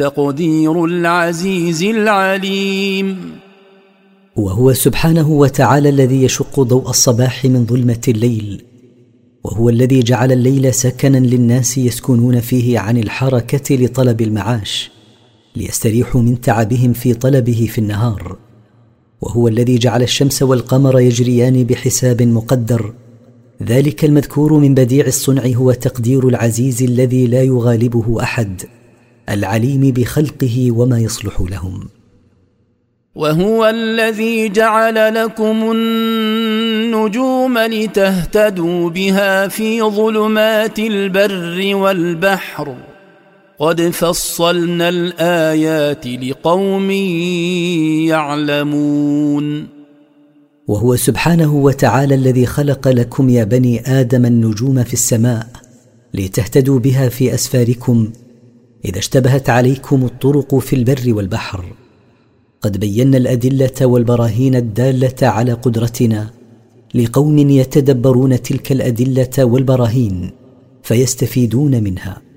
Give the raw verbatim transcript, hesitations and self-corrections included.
تقدير العزيز العليم. وهو سبحانه وتعالى الذي يشق ضوء الصباح من ظلمة الليل، وهو الذي جعل الليل سكنا للناس يسكنون فيه عن الحركة لطلب المعاش، ليستريحوا من تعبهم في طلبه في النهار. وهو الذي جعل الشمس والقمر يجريان بحساب مقدر. ذلك المذكور من بديع الصنع هو تقدير العزيز الذي لا يغالبه أحد، العليم بخلقه وما يصلح لهم. وهو الذي جعل لكم النجوم لتهتدوا بها في ظلمات البر والبحر، قد فصلنا الآيات لقوم يعلمون. وهو سبحانه وتعالى الذي خلق لكم يا بني آدم النجوم في السماء لتهتدوا بها في أسفاركم إذا اشتبهت عليكم الطرق في البر والبحر. قد بينا الأدلة والبراهين الدالة على قدرتنا لقوم يتدبرون تلك الأدلة والبراهين فيستفيدون منها.